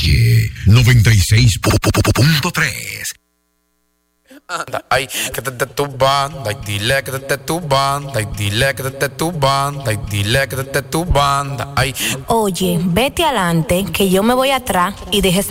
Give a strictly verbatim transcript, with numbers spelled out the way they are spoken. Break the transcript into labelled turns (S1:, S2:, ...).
S1: Calle noventa y seis punto tres.
S2: Anda, ay, quédate tu banda y dile quédate tu banda y dile quédate tu banda y dile quédate tu banda, ay.
S3: Oye, vete adelante que yo me voy atrás y deje esa